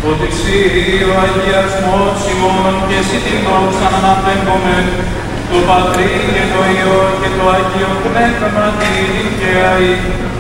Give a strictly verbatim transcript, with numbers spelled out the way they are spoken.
ότι εσύ ο αγιασμός ημών και εσύ την δόξα αναπέμπουμε, το Πατρί και το Υιό και το Αγίο Πνεύμα την δικαίαη,